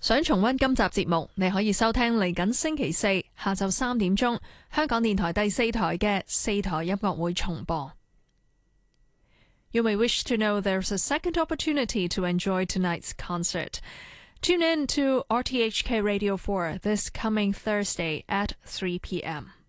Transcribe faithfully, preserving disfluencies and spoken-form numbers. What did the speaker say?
想重溫今集節目，你可以收聽嚟緊星期四下晝三點鐘香港電台第四台嘅四台音樂會重播。You may wish to know there's a second opportunity to enjoy tonight's concert. Tune in to R T H K Radio four this coming Thursday at three p m